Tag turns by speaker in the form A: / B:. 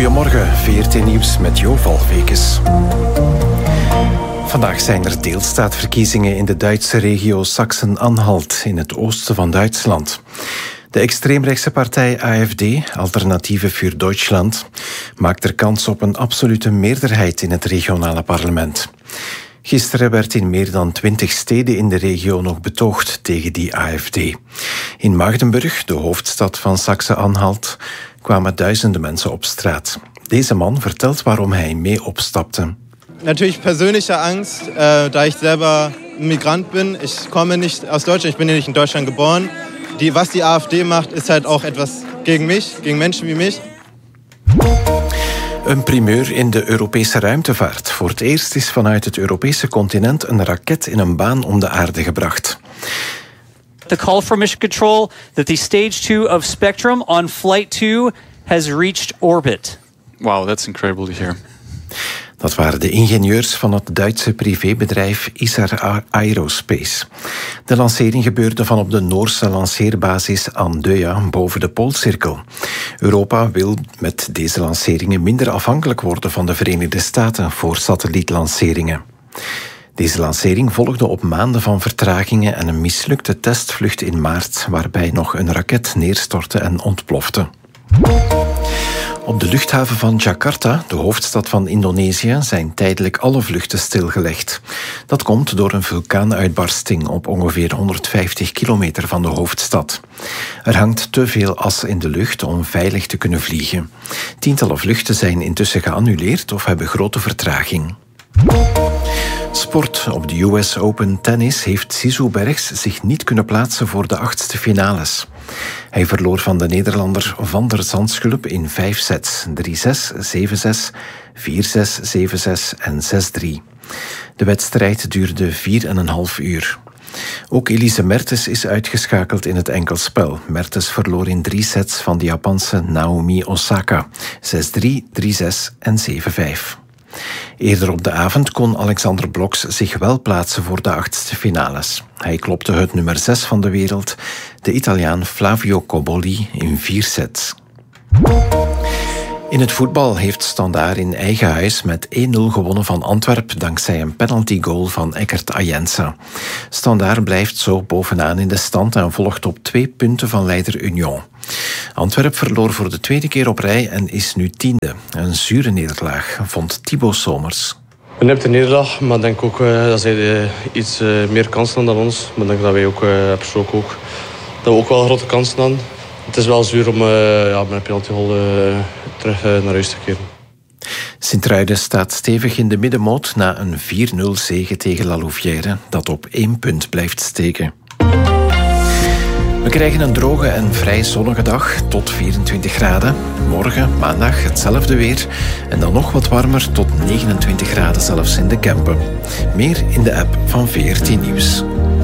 A: Goedemorgen, VRT Nieuws met Jo Valvekes. Vandaag zijn er deelstaatverkiezingen in de Duitse regio Sachsen-Anhalt in het oosten van Duitsland. De extreemrechtse partij AfD, Alternative für Deutschland, maakt er kans op een absolute meerderheid in het regionale parlement. Gisteren werd in meer dan 20 steden in de regio nog betoogd tegen die AfD. In Magdeburg, de hoofdstad van Sachsen-Anhalt, kwamen duizenden mensen op straat. Deze man vertelt waarom hij mee opstapte.
B: Natürlich persönliche Angst, da ich selber Migrant bin. Ich komme nicht aus Deutschland, ich bin hier nicht in Deutschland geboren. Was die AfD macht, ist halt auch etwas gegen mich, gegen Menschen wie mich.
A: Een primeur in de Europese ruimtevaart. Voor het eerst is vanuit het Europese continent een raket in een baan om de aarde gebracht.
C: The call from Mission Control that the stage 2 of Spectrum on flight 2 has reached orbit.
D: Wow, that's incredible to hear.
A: Dat waren de ingenieurs van het Duitse privébedrijf Isar Aerospace. De lancering gebeurde van op de Noorse lanceerbasis Andøya boven de Poolcirkel. Europa wil met deze lanceringen minder afhankelijk worden van de Verenigde Staten voor satellietlanceringen. Deze lancering volgde op maanden van vertragingen en een mislukte testvlucht in maart, waarbij nog een raket neerstortte en ontplofte. Op de luchthaven van Jakarta, de hoofdstad van Indonesië, zijn tijdelijk alle vluchten stilgelegd. Dat komt door een vulkaanuitbarsting op ongeveer 150 kilometer van de hoofdstad. Er hangt te veel as in de lucht om veilig te kunnen vliegen. Tientallen vluchten zijn intussen geannuleerd of hebben grote vertraging. Sport. Op de US Open Tennis heeft Zizou Bergs zich niet kunnen plaatsen voor de 8e finales. Hij verloor van de Nederlander Van der Zandschulp in 5 sets. 3-6, 7-6, 4-6, 7-6 en 6-3. De wedstrijd duurde 4,5 uur. Ook Elise Mertens is uitgeschakeld in het enkelspel. Mertens verloor in 3 sets van de Japanse Naomi Osaka. 6-3, 3-6 en 7-5. Eerder op de avond kon Alexander Bloks zich wel plaatsen voor de 8e finales. Hij klopte het nummer 6 van de wereld, de Italiaan Flavio Cobolli, in 4 sets. In het voetbal heeft Standaard in eigen huis met 1-0 gewonnen van Antwerp dankzij een penaltygoal van Eckert Ayensa. Standaard blijft zo bovenaan in de stand en volgt op 2 punten van leider Union. Antwerp verloor voor de 2e keer op rij en is nu 10e. Een zure nederlaag, vond Thibaut Somers.
E: Een nipte nederlaag, maar ik denk ook dat zij iets meer kansen hadden dan ons. Maar ik denk dat wij ook persoonlijk ook, dat we ook wel grote kansen hadden. Het is wel zuur om met een penaltygoal terug naar huis te keren.
A: Sint-Truiden staat stevig in de middenmoot na een 4-0 zege tegen La Louvière, dat op 1 punt blijft steken. We krijgen een droge en vrij zonnige dag tot 24 graden. Morgen, maandag, hetzelfde weer. En dan nog wat warmer tot 29 graden zelfs in de Kempen. Meer in de app van VRT Nieuws.